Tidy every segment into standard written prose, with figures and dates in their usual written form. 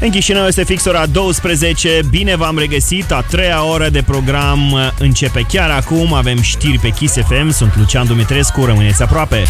În Chișinău este fix ora 12. Bine v-am regăsit. A treia oră de program începe chiar acum. Avem știri pe Kiss FM. Sunt Lucian Dumitrescu. Rămâneți aproape.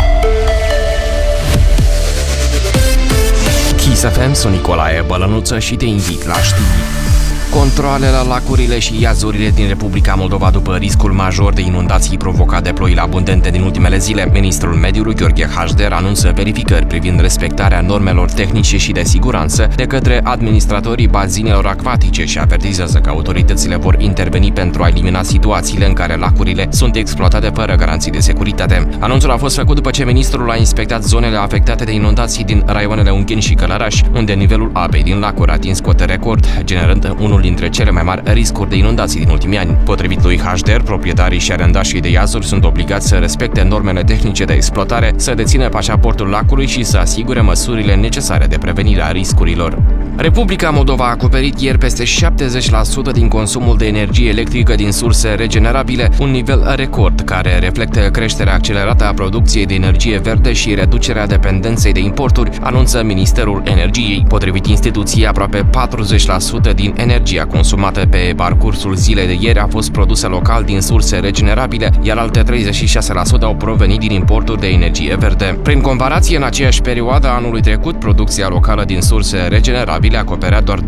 Kiss FM, sunt Nicolae Bălănuță și te invit la știri. Controalele la lacurile și iazurile din Republica Moldova după riscul major de inundații provocat de ploile abundente din ultimele zile. Ministrul Mediului, Gheorghe Hașder, anunță verificări privind respectarea normelor tehnice și de siguranță de către administratorii bazinelor acvatice și avertizează că autoritățile vor interveni pentru a elimina situațiile în care lacurile sunt exploatate fără garanții de securitate. Anunțul a fost făcut după ce ministrul a inspectat zonele afectate de inundații din raioanele Ungheni și Călăraș, unde nivelul apei din lacuri a atins cote record, generând unul dintre cele mai mari riscuri de inundații din ultimii ani. Potrivit lui Hașder, proprietarii și arendașii de iazuri sunt obligați să respecte normele tehnice de exploatare, să dețină pașaportul lacului și să asigure măsurile necesare de prevenire a riscurilor. Republica Moldova a acoperit ieri peste 70% din consumul de energie electrică din surse regenerabile, un nivel record care reflectă creșterea accelerată a producției de energie verde și reducerea dependenței de importuri, anunță Ministerul Energiei. Potrivit instituției, aproape 40% din energia consumată pe parcursul zilei de ieri a fost produsă local din surse regenerabile, iar alte 36% au provenit din importuri de energie verde. Prin comparație, în aceeași perioadă a anului trecut, producția locală din surse regenerabile acoperea doar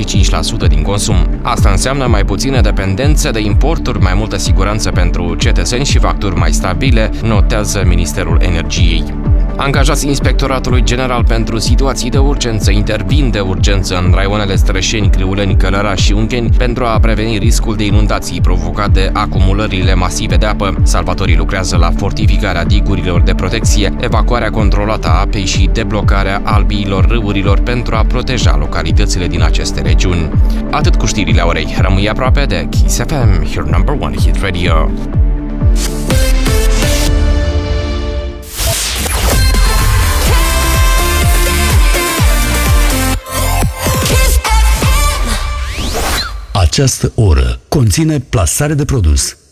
25% din consum. Asta înseamnă mai puțină dependență de importuri, mai multă siguranță pentru cetățeni și facturi mai stabile, notează Ministerul Energiei. Angajații Inspectoratului General pentru Situații de Urgență intervin de urgență în raioanele Strășeni, Criuleni, Călăraș și Ungheni pentru a preveni riscul de inundații provocat de acumulările masive de apă. Salvatorii lucrează la fortificarea digurilor de protecție, evacuarea controlată a apei și deblocarea albiilor râurilor pentru a proteja localitățile din aceste regiuni. Atât cu știrile orei. Rămâi aproape de Kiss FM, your number one hit radio. Această oră conține plasare de produs.